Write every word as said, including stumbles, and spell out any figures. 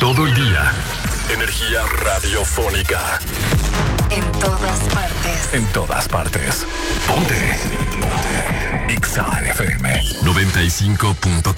Todo el día. Energía radiofónica. En todas partes. En todas partes. Ponte. Ponte. X A F M noventa y cinco punto tres.